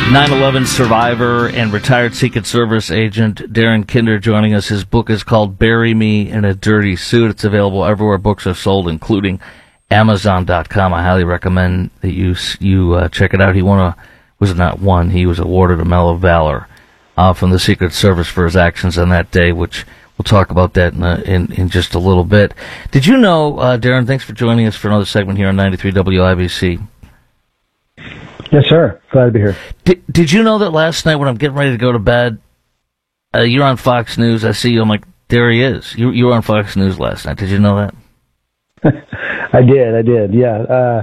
9/11 survivor and retired Secret Service agent Darren Kinder joining us. His book is called Bury Me in a Dirty Suit. It's available everywhere books are sold, including Amazon.com. I highly recommend that you check it out. He he was awarded a Medal of Valor from the Secret Service for his actions on that day, which we'll talk about that in just a little bit. Did you know, Darren, thanks for joining us for another segment here on 93 WIBC. Yes, sir. Glad to be here. Did you know that last night when I'm getting ready to go to bed, you're on Fox News, I see you, I'm like, there he is. You were on Fox News last night. Did you know that? I did, yeah.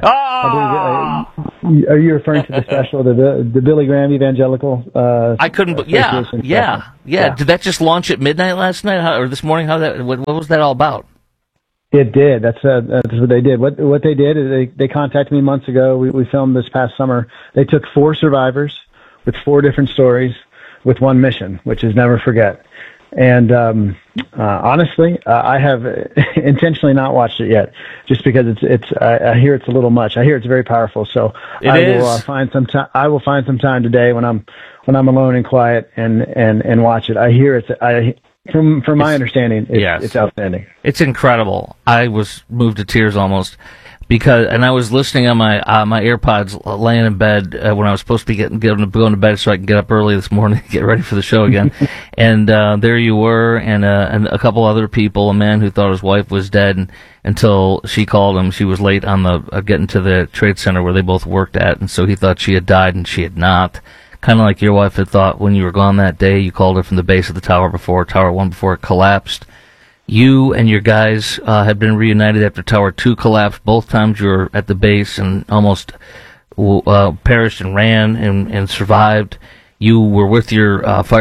Are you referring to the special, the Billy Graham Evangelical? I couldn't, yeah. Did that just launch at midnight last night, or this morning? What was that all about? It did. That's what they did. What they did is they contacted me months ago. We filmed this past summer. They took 4 survivors with 4 different stories with one mission, which is never forget. And honestly, I have intentionally not watched it yet, just because I hear it's a little much. I hear it's very powerful. So I will find some time. I will find some time today when I'm alone and quiet and watch it. I hear it's. From my understanding, it's outstanding. It's incredible. I was moved to tears almost and I was listening on my AirPods, laying in bed when I was supposed to be going to bed so I can get up early this morning to get ready for the show again. And there you were, and a couple other people. A man who thought his wife was dead until she called him. She was late on the getting to the Trade Center where they both worked at, and so he thought she had died, and she had not. Kind of like your wife had thought when you were gone that day. You called her from the base of the Tower 1 before it collapsed. You and your guys had been reunited after Tower 2 collapsed. Both times you were at the base and almost perished and ran and survived. You were with your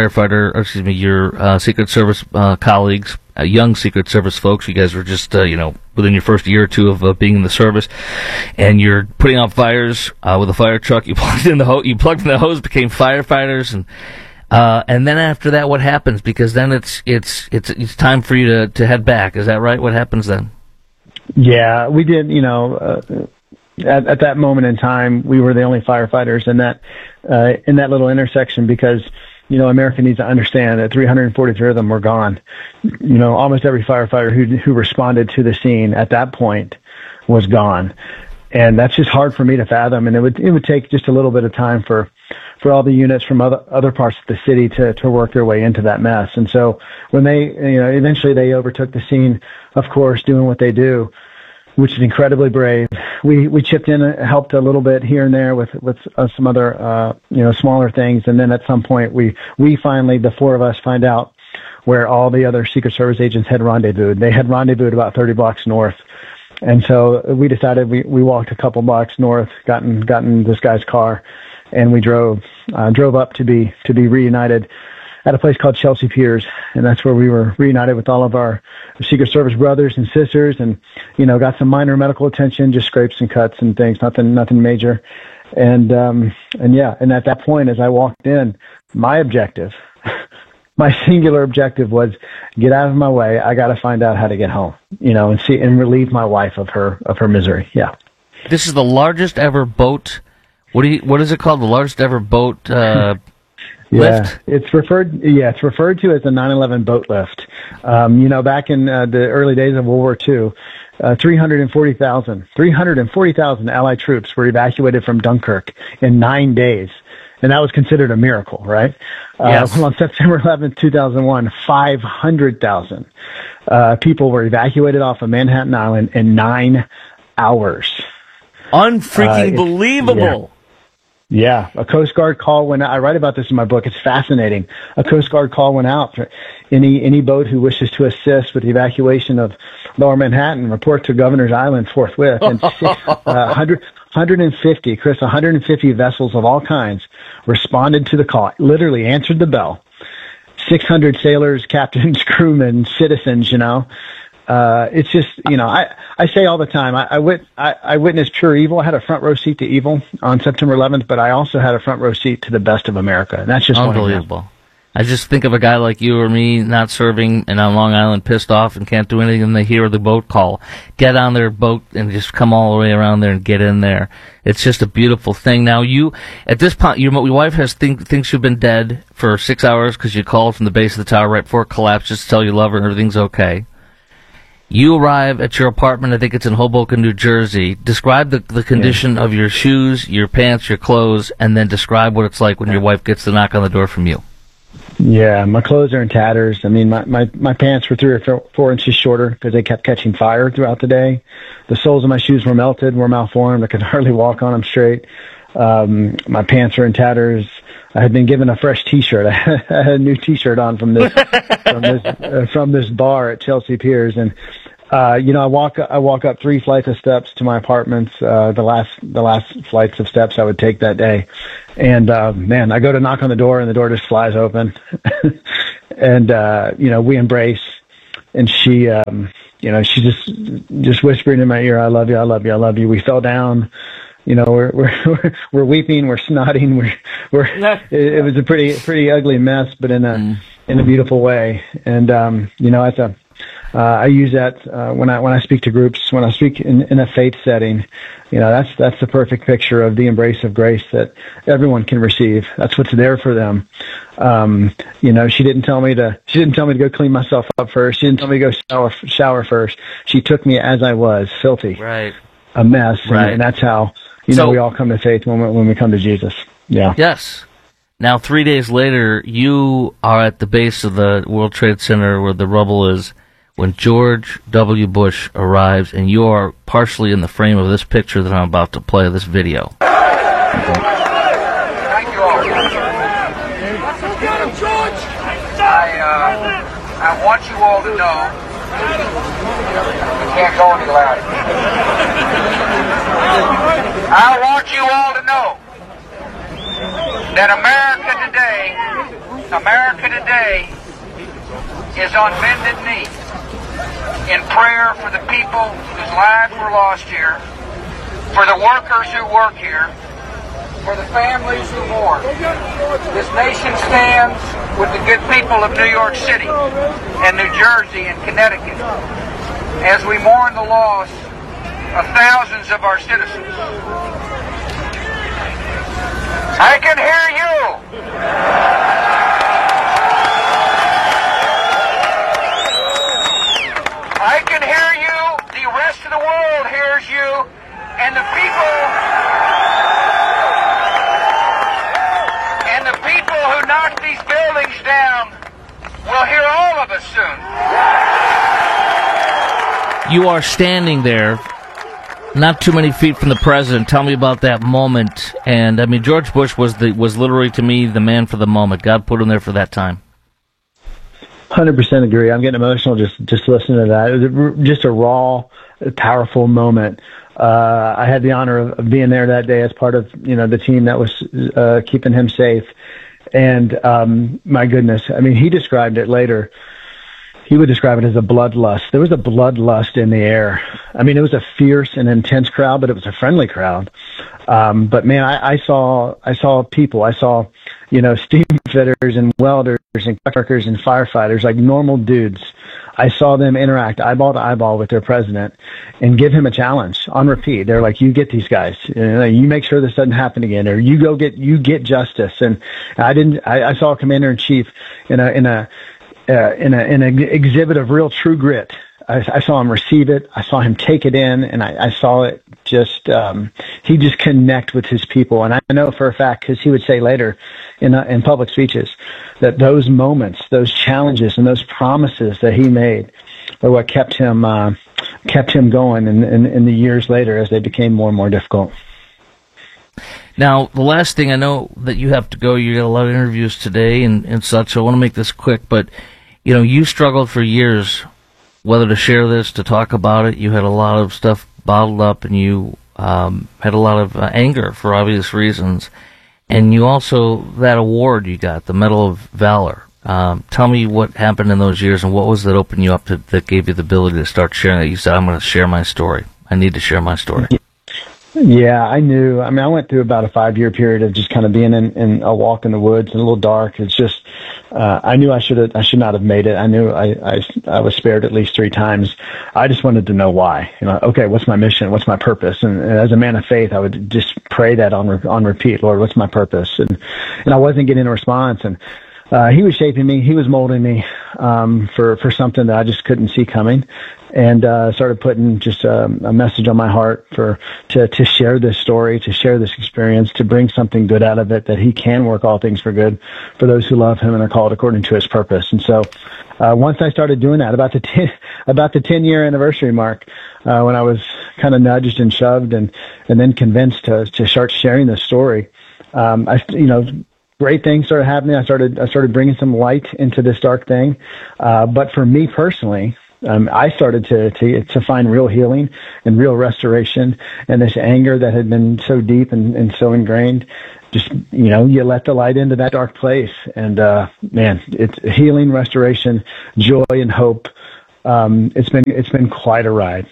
your Secret Service colleagues, young Secret Service folks. You guys were just, within your first year or two of being in the service, and you're putting out fires with a fire truck. You plugged in the hose, became firefighters, and then after that, what happens? Because then it's time for you to head back. Is that right? What happens then? Yeah, we did. At that moment in time, we were the only firefighters in that little intersection because, America needs to understand that 343 of them were gone. Almost every firefighter who responded to the scene at that point was gone. And that's just hard for me to fathom. And it would take just a little bit of time for all the units from other parts of the city to work their way into that mess. And so when they, eventually they overtook the scene, of course, doing what they do, which is incredibly brave. We chipped in, helped a little bit here and there with some other, smaller things. And then at some point we finally, the 4 of us, find out where all the other Secret Service agents had rendezvoused. They had rendezvoused about 30 blocks north. And so we decided we walked a couple blocks north, got in this guy's car, and we drove up to be reunited at a place called Chelsea Piers, and that's where we were reunited with all of our Secret Service brothers and sisters, and got some minor medical attention, just scrapes and cuts and things, nothing major, and at that point, as I walked in, my singular objective was get out of my way. I got to find out how to get home, and relieve my wife of her misery. Yeah, this is the largest ever boat. What is it called? The largest ever boat. Lift? It's referred to as the 9/11 boat lift. Back in the early days of World War II, 340,000 Allied troops were evacuated from Dunkirk in 9 days. And that was considered a miracle, right? Yes. On September 11th, 2001, 500,000 people were evacuated off of Manhattan Island in 9 hours. Unfreaking believable. Yeah, a Coast Guard call went out. I write about this in my book. It's fascinating. A Coast Guard call went out for any boat who wishes to assist with the evacuation of Lower Manhattan, report to Governor's Island forthwith. And 150 vessels of all kinds responded to the call, literally answered the bell. 600 sailors, captains, crewmen, citizens, it's just, I say all the time, I witnessed pure evil. I had a front row seat to evil on September 11th, but I also had a front row seat to the best of America. And that's just unbelievable. I just think of a guy like you or me not serving and on Long Island pissed off and can't do anything, and they hear the boat call. Get on their boat and just come all the way around there and get in there. It's just a beautiful thing. Now, you, at this point, your wife thinks you've been dead for 6 hours because you called from the base of the tower right before it collapsed just to tell you love her and everything's okay. You arrive at your apartment, I think it's in Hoboken, New Jersey. Describe the condition of your shoes, your pants, your clothes, and then describe what it's like when your wife gets the knock on the door from you. Yeah, my clothes are in tatters. I mean, my pants were 3 or 4 inches shorter because they kept catching fire throughout the day. The soles of my shoes were melted, were malformed. I could hardly walk on them straight. My pants were in tatters. I had been given a fresh T-shirt. I had a new T-shirt on from this from this bar at Chelsea Piers, and I walk up 3 flights of steps to my apartments. The last flights of steps I would take that day, and man, I go to knock on the door, and the door just flies open, and we embrace, and she just whispering in my ear, "I love you, I love you, I love you." We fell down. We're weeping, we're snotting, it was a pretty ugly mess, but in a beautiful way. And I use that when I speak to groups, when I speak in a faith setting. That's the perfect picture of the embrace of grace that everyone can receive. That's what's there for them. She didn't tell me to go clean myself up first. She didn't tell me to go shower first. She took me as I was, filthy, right, a mess, right. And that's how we all come to faith when we come to Jesus. Yeah. Yes. Now, 3 days later, you are at the base of the World Trade Center where the rubble is when George W. Bush arrives, and you are partially in the frame of this picture that I'm about to play, this video. Thank you all. I want you all to know we can't go any louder. I want you all to know that America today is on bended knee in prayer for the people whose lives were lost here, for the workers who work here, for the families who mourn. This nation stands with the good people of New York City and New Jersey and Connecticut as we mourn the loss of thousands of our citizens. I can hear you. I can hear you. The rest of the world hears you. And the people who knock these buildings down will hear all of us soon. You are standing there, not too many feet from the president. Tell me about that moment. And I mean, George Bush was literally, to me, the man for the moment. God put him there for that time. 100% agree. I'm getting emotional just listening to that. It was just a raw, powerful moment. I had the honor of being there that day as part of the team that was keeping him safe. And my goodness, I mean, he described it later. He would describe it as a bloodlust. There was a bloodlust in the air. I mean, it was a fierce and intense crowd, but it was a friendly crowd. But man, I saw people. I saw, steam fitters and welders and workers and firefighters, like normal dudes. I saw them interact eyeball to eyeball with their president and give him a challenge on repeat. They're like, you get these guys, you make sure this doesn't happen again, or you get justice. And I saw a commander in chief in an exhibit of real true grit. I saw him receive it. I saw him take it in, and I saw it he just connect with his people. And I know for a fact, because he would say later in public speeches, that those moments, those challenges, and those promises that he made are what kept him going in the years later as they became more and more difficult. Now, the last thing, I know that you have to go. You got a lot of interviews today and such, so I want to make this quick, but you struggled for years whether to share this, to talk about it. You had a lot of stuff bottled up, and you had a lot of anger for obvious reasons. And you also, that award you got, the Medal of Valor. Tell me what happened in those years, and what was that opened you up to, that gave you the ability to start sharing it? You said, I'm going to share my story. I need to share my story. Yeah, I knew. I mean, I went through about a 5-year period of just kind of being in a walk in the woods and a little dark. It's just, I knew I should not have made it. I knew I was spared at least 3 times. I just wanted to know why. Okay, what's my mission? What's my purpose? And as a man of faith, I would just pray that on repeat. Lord, what's my purpose? And I wasn't getting a response. And he was shaping me. He was molding me for something that I just couldn't see coming. And started putting just a message on my heart to share this story, to share this experience, to bring something good out of it, that he can work all things for good for those who love him and are called according to his purpose. And so once I started doing that, about the 10-year anniversary mark, when I was kind of nudged and shoved and then convinced to start sharing this story, great things started happening. I started bringing some light into this dark thing. But for me personally, I started to find real healing and real restoration, and this anger that had been so deep and so ingrained. Just, you let the light into that dark place, and man, it's healing, restoration, joy, and hope. It's been quite a ride.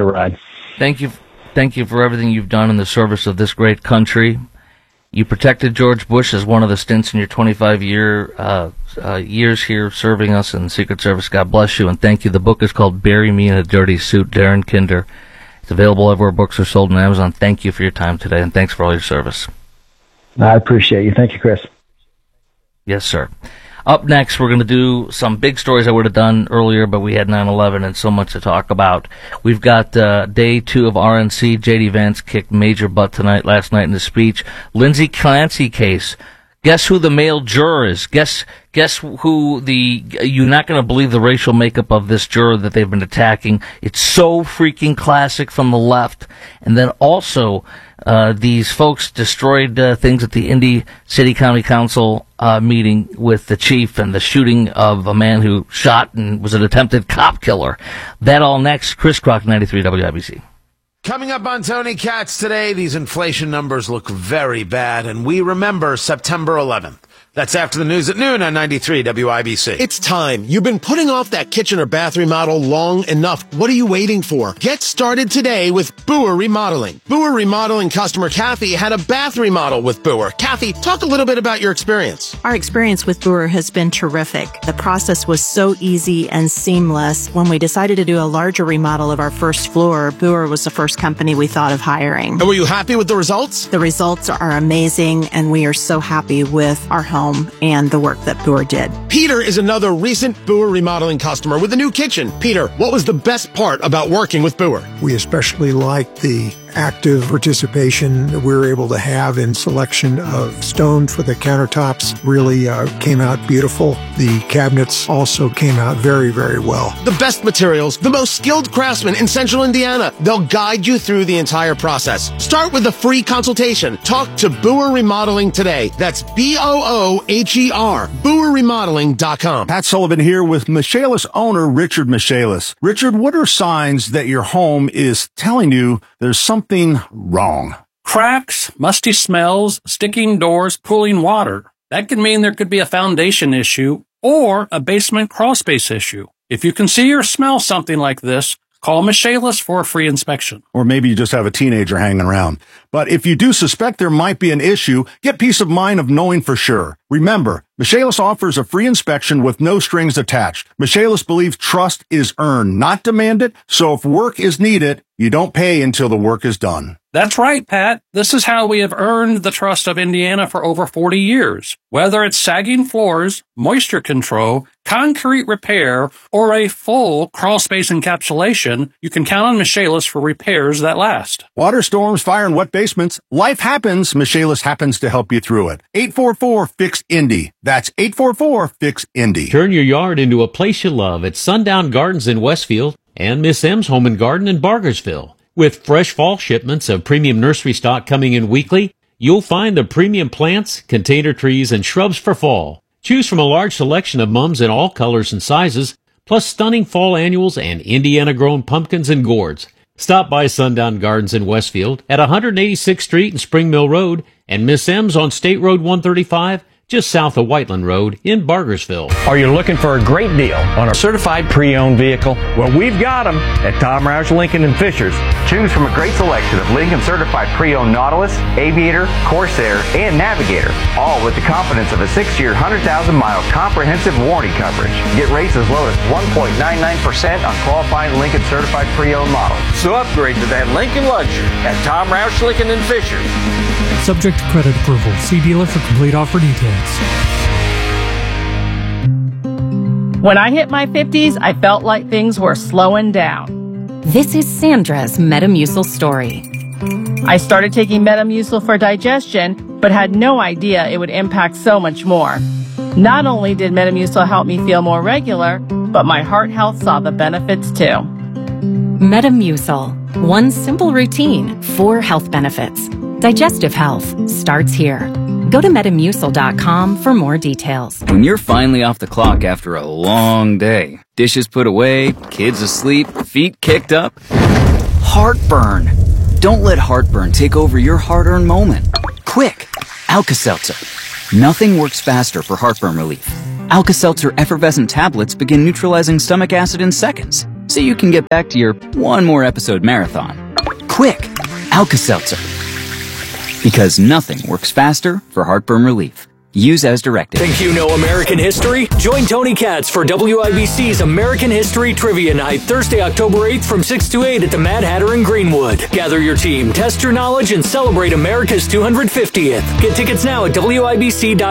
Thank you for everything you've done in the service of this great country. You protected George Bush as one of the stints in your 25-year years here serving us in the Secret Service. God bless you, and thank you. The book is called Bury Me in a Dirty Suit, Darren Kinder. It's available everywhere books are sold on Amazon. Thank you for your time today, and thanks for all your service. I appreciate you. Thank you, Chris. Yes, sir. Up next, we're going to do some big stories I would have done earlier, but we had 9/11 and so much to talk about. We've got day 2 of RNC. J.D. Vance kicked major butt last night in his speech. Lindsay Clancy case. Guess who the male juror is? Guess who you're not going to believe the racial makeup of this juror that they've been attacking. It's so freaking classic from the left. And then also, these folks destroyed things at the Indy City County Council meeting with the chief and the shooting of a man who shot and was an attempted cop killer. That all next. Chris Crock, 93 WIBC. Coming up on Tony Katz today, these inflation numbers look very bad, and we remember September 11th. That's after the news at noon on 93 WIBC. It's time. You've been putting off that kitchen or bath remodel long enough. What are you waiting for? Get started today with Boer Remodeling. Boer Remodeling customer Kathy had a bath remodel with Boer. Kathy, talk a little bit about your experience. Our experience with Boer has been terrific. The process was so easy and seamless. When we decided to do a larger remodel of our first floor, Boer was the first company we thought of hiring. And were you happy with the results? The results are amazing, and we are so happy with our home and the work that Boer did. Peter is another recent Boer Remodeling customer with a new kitchen. Peter, what was the best part about working with Boer? We especially liked the active participation that we were able to have in selection of stone for the countertops. Really came out beautiful. The cabinets also came out very, very well. The best materials, the most skilled craftsmen in Central Indiana. They'll guide you through the entire process. Start with a free consultation. Talk to Boer Remodeling today. That's BOOHER. BoerRemodeling.com. Pat Sullivan here with Michaelis owner Richard Michaelis. Richard, what are signs that your home is telling you there's something wrong? Cracks, musty smells, sticking doors, pooling water. That can mean there could be a foundation issue or a basement crawlspace issue. If you can see or smell something like this, call Michaelis for a free inspection. Or maybe you just have a teenager hanging around. But if you do suspect there might be an issue, get peace of mind of knowing for sure. Remember, Michaelis offers a free inspection with no strings attached. Michaelis believes trust is earned, not demanded, so if work is needed, you don't pay until the work is done. That's right, Pat. This is how we have earned the trust of Indiana for over 40 years. Whether it's sagging floors, moisture control, concrete repair, or a full crawlspace encapsulation, you can count on Michaelis for repairs that last. Water storms, fire, and wet basements. Life happens. Michaelis happens to help you through it. 844-FIX-INDY. That's 844-FIX-INDY. Turn your yard into a place you love at Sundown Gardens in Westfield and Miss M's Home and Garden in Bargersville. With fresh fall shipments of premium nursery stock coming in weekly, you'll find the premium plants, container trees, and shrubs for fall. Choose from a large selection of mums in all colors and sizes, plus stunning fall annuals and Indiana-grown pumpkins and gourds. Stop by Sundown Gardens in Westfield at 186th Street and Spring Mill Road, and Miss M's on State Road 135, just south of Whiteland Road in Bargersville. Are you looking for a great deal on a certified pre-owned vehicle? Well, we've got them at Tom Roush Lincoln and Fishers. Choose from a great selection of Lincoln certified pre-owned Nautilus, Aviator, Corsair, and Navigator, all with the confidence of a 6-year, 100,000-mile comprehensive warranty coverage. Get rates as low as 1.99% on qualifying Lincoln certified pre-owned models. So upgrade to that Lincoln luxury at Tom Roush Lincoln and Fishers. Subject to credit approval. See dealer for complete offer details. When I hit my 50s, I felt like things were slowing down. This is Sandra's Metamucil story. I started taking Metamucil for digestion, but had no idea it would impact so much more. Not only did Metamucil help me feel more regular, but my heart health saw the benefits too. Metamucil. One simple routine, 4 health benefits. Digestive health starts here. Go to Metamucil.com for more details. When you're finally off the clock after a long day, dishes put away, kids asleep, feet kicked up, heartburn. Don't let heartburn take over your hard-earned moment. Quick, Alka-Seltzer. Nothing works faster for heartburn relief. Alka-Seltzer effervescent tablets begin neutralizing stomach acid in seconds, so you can get back to your one more episode marathon. Quick, Alka-Seltzer. Because nothing works faster for heartburn relief. Use as directed. Think you know American history? Join Tony Katz for WIBC's American History Trivia Night, Thursday, October 8th from 6 to 8 at the Mad Hatter in Greenwood. Gather your team, test your knowledge, and celebrate America's 250th. Get tickets now at WIBC.com.